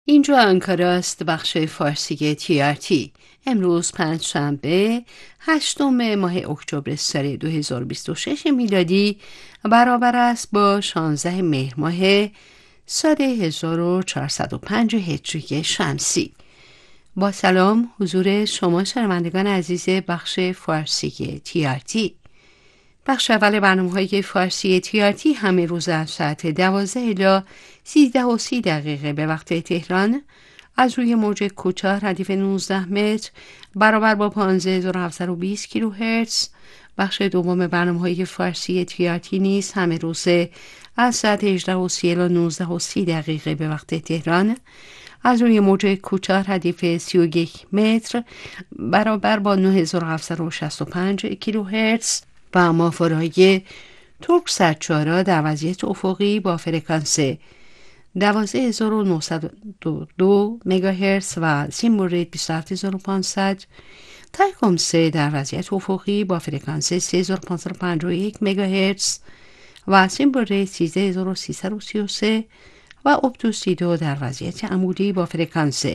اینجا آنکارا است، بخش فارسی TRT. امروز پنجشنبه 8 ماه اکتبر سال 2026 میلادی برابر است با 16 مهر ماه سال 1405 هجری شمسی. با سلام حضور شما شنوندگان عزیز بخش فارسی TRT. بخش اول برنامه‌های فارسی TRT همه روز از ساعت 12 الی 13:30 به وقت تهران از روی موج کوتاه ردیف 19 متر برابر با 15720 کیلوهرتز. بخش دوم برنامه‌های فارسی TRT نیز همه روز از ساعت 18:30 الی 19:30 به وقت تهران از روی موج کوتاه ردیف 31 متر برابر با 9765 کیلوهرتز و ماهواره‌های ترک سرچارا در وضعیت افقی با فرکانس 12902 مگاهرتز و سیمبل 27500 تایکوم 3 در وضعیت افقی با فرکانس 3551 مگاهرتز و سیمبل 13333 و اپتوس 2 در وضعیت عمودی با فرکانس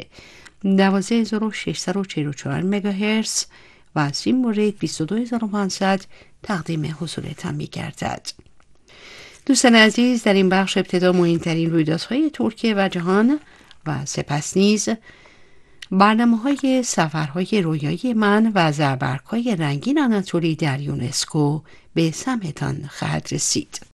12644 مگاهرتز و سیمبل 22500 تقدیم حضورتان می‌گردد. دوستان عزیز، در این بخش ابتدا مهمترین رویدادهای ترکیه و جهان و سپس نیز برنامه‌های سفرهای رویایی من و زربرگ‌های رنگین آناتولی در یونسکو به سمعتان خواهد رسید.